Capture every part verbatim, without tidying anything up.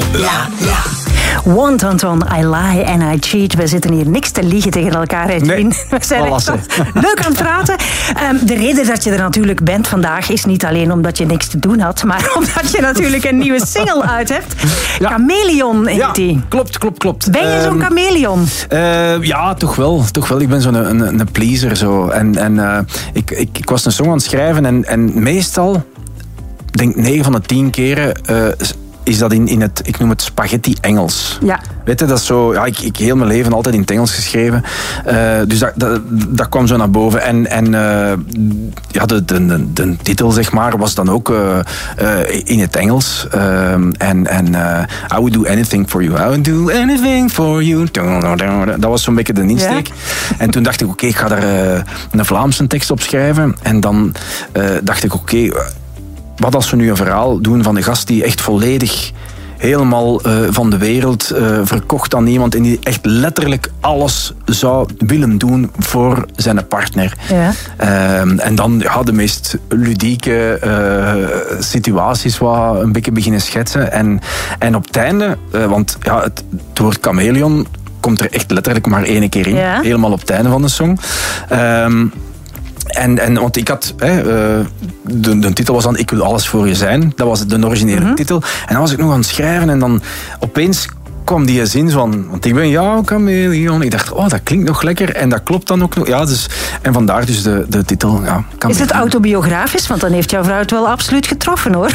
La La. Want, Anton, I lie and I cheat. We zitten hier niks te liegen tegen elkaar, Edwin. Nee, we zijn echt wel leuk aan het praten. Um, de reden dat je er natuurlijk bent vandaag is niet alleen omdat je niks te doen had, maar omdat je natuurlijk een nieuwe single uit hebt. Ja. Chameleon heet ja, die. Klopt, klopt, klopt. Ben je zo'n um, chameleon? Uh, ja, toch wel, toch wel. Ik ben zo'n een, een, een pleaser. Zo. En, en uh, ik, ik, ik was een song aan het schrijven en, en meestal, denk negen van de tien keren... Uh, is dat in, in het, ik noem het spaghetti-Engels. Ja. Weet je, dat is zo... Ja, ik, ik heel mijn leven altijd in het Engels geschreven. Uh, dus dat, dat, dat kwam zo naar boven. En, en uh, ja, de, de, de, de titel, zeg maar, was dan ook uh, uh, in het Engels. Uh, en en uh, I would do anything for you. I would do anything for you. Dat was zo'n beetje de insteek. Ja. En toen dacht ik, oké, okay, ik ga daar uh, een Vlaamse tekst op schrijven. En dan uh, dacht ik, oké... Okay, wat als we nu een verhaal doen van een gast die echt volledig helemaal uh, van de wereld uh, verkocht aan iemand en die echt letterlijk alles zou willen doen voor zijn partner. Ja. Uh, en dan ja, de meest ludieke uh, situaties wat een beetje beginnen schetsen. En, en op het einde, uh, want ja, het, het woord chameleon komt er echt letterlijk maar één keer in. Ja. Helemaal op het einde van de song. Um, En, en, want ik had, hè, de, de titel was dan Ik wil alles voor je zijn. Dat was de originele mm-hmm. titel. En dan was ik nog aan het schrijven en dan opeens kwam die zin van, want ik ben jouw chameleon. Ik dacht, oh, dat klinkt nog lekker en dat klopt dan ook nog. Ja, dus, en vandaar dus de, de titel. Ja, is het autobiografisch? Want dan heeft jouw vrouw het wel absoluut getroffen, hoor.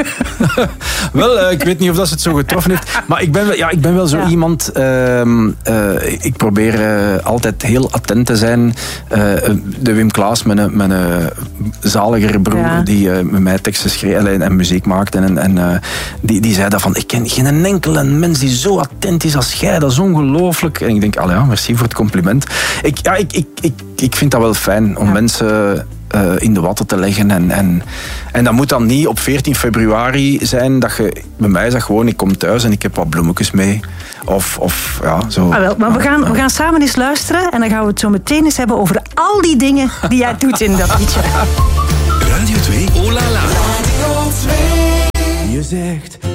Wel, uh, ik weet niet of dat ze het zo getroffen heeft. Maar ik ben wel, ja, ik ben wel zo ja. iemand... Uh, uh, ik probeer uh, altijd heel attent te zijn. Uh, de Wim Klaas, mijn, mijn uh, zaligere broer, ja. die uh, met mij teksten schreef en, en muziek maakte. En, en uh, die, die zei dat van, ik ken geen enkele mens die zo attent is als jij. Dat is ongelooflijk. En ik denk, allee, ja, merci voor het compliment. Ik, ja, ik, ik, ik, ik vind dat wel fijn om ja. mensen... Uh, in de watten te leggen. En, en, en dat moet dan niet op veertien februari zijn dat je... Bij mij is dat gewoon, ik kom thuis en ik heb wat bloemetjes mee. Of, of ja, zo. Ah, wel, maar we gaan, we gaan samen eens luisteren en dan gaan we het zo meteen eens hebben over al die dingen die jij doet in dat liedje. Radio twee, oh la la. Radio twee. Je zegt...